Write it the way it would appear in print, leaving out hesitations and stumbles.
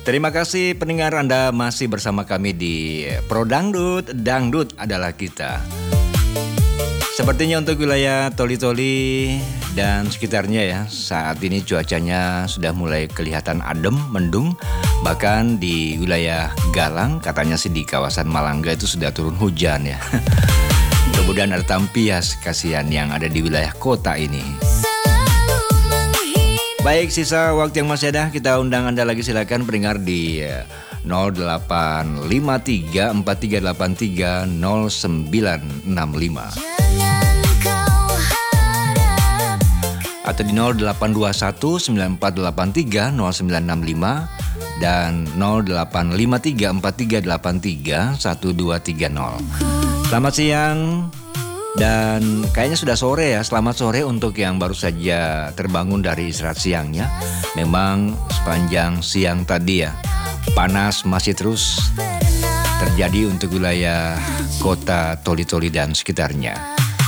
Terima kasih pendengar, Anda masih bersama kami di Pro Dangdut. Dangdut adalah kita. Sepertinya untuk wilayah Toli-Toli dan sekitarnya ya, saat ini cuacanya sudah mulai kelihatan adem, mendung. Bahkan di wilayah Galang, katanya sih di kawasan Malangga itu sudah turun hujan ya. Kemudian ada tampias kasihan yang ada di wilayah kota ini. Baik, sisa waktu yang masih ada, kita undang Anda lagi, silakan pendengar di 0853-4383-0965 atau di 0821-9483-0965 dan 0853-4383-1230. Selamat siang. Dan kayaknya sudah sore ya. Selamat sore untuk yang baru saja terbangun dari istirahat siangnya. Memang sepanjang siang tadi ya, panas masih terus terjadi untuk wilayah kota Toli-Toli dan sekitarnya.